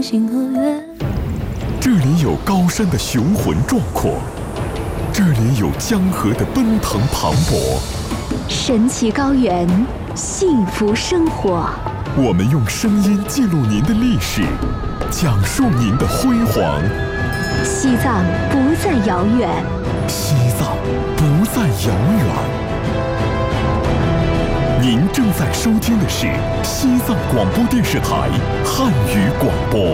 这里有高山的雄浑壮阔，这里有江河的奔腾磅礴， 神奇高原，幸福生活。 我们用声音记录您的历史，讲述您的辉煌。 西藏不再遥远， 西藏不再遥远。您正在收听的是西藏广播电视台汉语广播。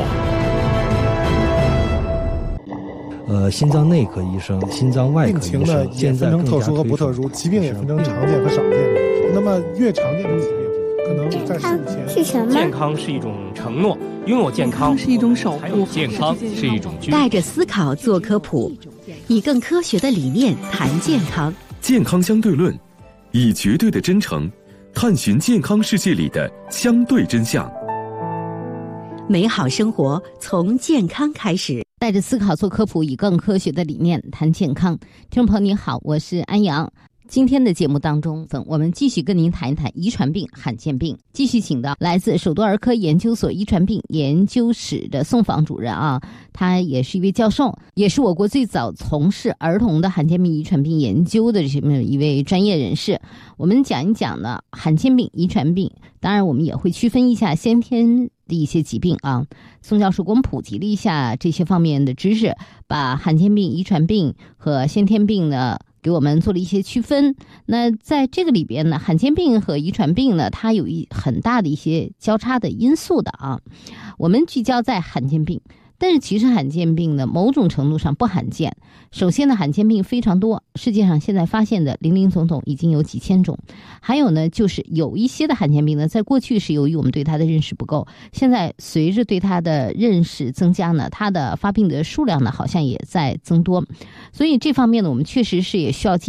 心脏内科医生、心脏外科医生， 病情呢也分成特殊和不特殊，疾病也分成常见和少见。那么越常见的疾病，可能在15前是什么？ 健康是一种承诺，拥有健康是一种守护， 健康是一种居。 带着思考做科普，以更科学的理念谈健康。 健康相对论，以绝对的真诚探寻健康世界里的相对真相。 美好生活从健康开始。 带着思考做科普，以更科学的理念谈健康。听众朋友您好，我是安阳。今天的节目当中，我们继续跟您谈一谈遗传病、罕见病。继续请到来自首都儿科研究所遗传病研究室的宋访主任啊，他也是一位教授，也是我国最早从事儿童的罕见病遗传病研究的一位专业人士。我们讲一讲呢罕见病、遗传病，当然我们也会区分一下先天的一些疾病啊。宋教授给我们普及了一下这些方面的知识，把罕见病、遗传病和先天病呢给我们做了一些区分。那在这个里边呢，罕见病和遗传病呢，它有很大的一些交叉的因素的啊。我们聚焦在罕见病，但是其实罕见病呢，某种程度上不罕见。首先呢，罕见病非常多，世界上现在发现的林林总总已经有几千种。还有呢，就是有一些的罕见病呢，在过去是由于我们对它的认识不够，现在随着对它的认识增加呢，它的发病的数量呢，好像也在增多。所以这方面呢，我们确实是也需要